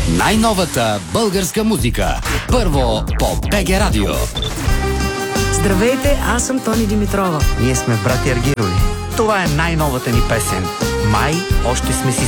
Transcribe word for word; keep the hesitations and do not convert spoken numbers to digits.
Най-новата българска музика. Първо по БГ Радио. Здравейте, аз съм Тони Димитрова. Ние сме братя Аргирови. Това е най-новата ни песен. Май още сме си